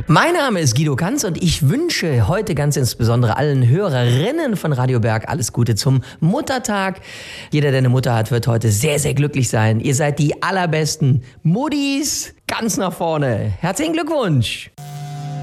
Mein Name ist Guido Kanz und ich wünsche heute ganz insbesondere allen Hörerinnen von Radio Berg alles Gute zum Muttertag. Jeder, der eine Mutter hat, wird heute sehr, sehr glücklich sein. Ihr seid die allerbesten Muddis, ganz nach vorne. Herzlichen Glückwunsch!